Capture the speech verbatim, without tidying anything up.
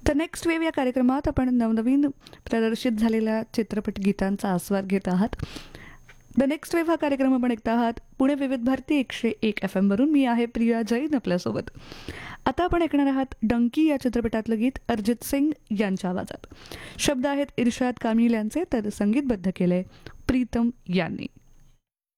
तर next wave या कार्यक्रमात आपण नवनवीन प्रदर्शित झालेल्या चित्रपट गीतांचा आस्वाद घेत आहात. द नेक्स्ट वेव हा कार्यक्रम आपण ऐकता आहात पुणे विविध भारती एकशे एक एफ एमवरून. मी आहे प्रिया जैन आपल्यासोबत. आता आपण ऐकणार आहात डंकी या चित्रपटातलं गीत अरिजित सिंग यांच्या आवाजात. शब्द आहेत इर्शाद कामिल यांचे, तर संगीतबद्ध केलंय प्रीतम यांनी.